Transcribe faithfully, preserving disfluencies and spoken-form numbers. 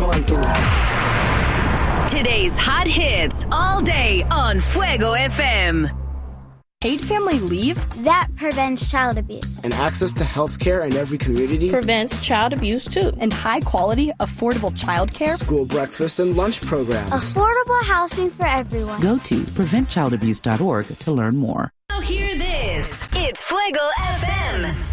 gone through. Today's hot hits all day on Fuego F M. Paid family leave? That prevents child abuse. And access to health care in every community. Prevents child abuse, too. And high-quality, affordable childcare. School breakfast and lunch programs. Affordable housing for everyone. Go to prevent child abuse dot org to learn more. Now hear this. It's Fuego F M.